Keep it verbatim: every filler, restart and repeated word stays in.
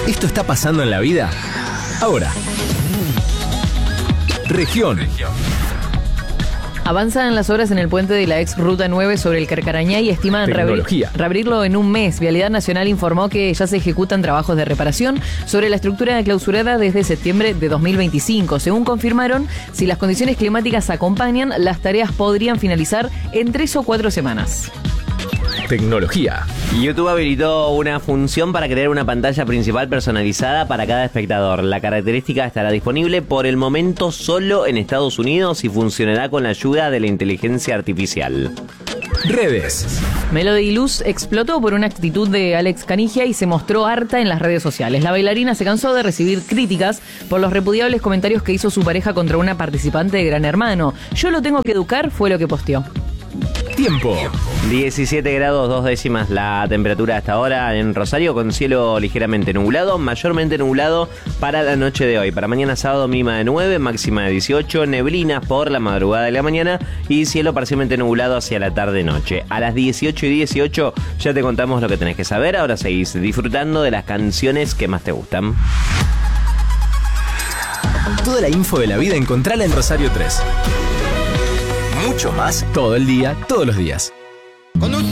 ¿Esto está pasando en la vida? Ahora. Región. Avanzan las obras en el puente de la ex Ruta nueve sobre el Carcarañá y estiman reabrir, reabrirlo en un mes. Vialidad Nacional informó que ya se ejecutan trabajos de reparación sobre la estructura clausurada desde septiembre de dos mil veinticinco. Según confirmaron, si las condiciones climáticas acompañan, las tareas podrían finalizar en tres o cuatro semanas. Tecnología. YouTube habilitó una función para crear una pantalla principal personalizada para cada espectador. La característica estará disponible por el momento solo en Estados Unidos y funcionará con la ayuda de la inteligencia artificial. Redes. Melody Luz explotó por una actitud de Alex Canigia y se mostró harta en las redes sociales. La bailarina se cansó de recibir críticas por los repudiables comentarios que hizo su pareja contra una participante de Gran Hermano. Yo lo tengo que educar, fue lo que posteó. Tiempo. diecisiete grados dos décimas la temperatura hasta ahora en Rosario, con cielo ligeramente nublado, mayormente nublado para la noche de hoy. Para mañana sábado mínima de nueve, máxima de dieciocho, neblinas por la madrugada de la mañana y cielo parcialmente nublado hacia la tarde-noche. A las dieciocho y dieciocho ya te contamos lo que tenés que saber. Ahora seguís disfrutando de las canciones que más te gustan. Toda la info de la vida encontrala en Rosario tres. Mucho más todo el día, todos los días.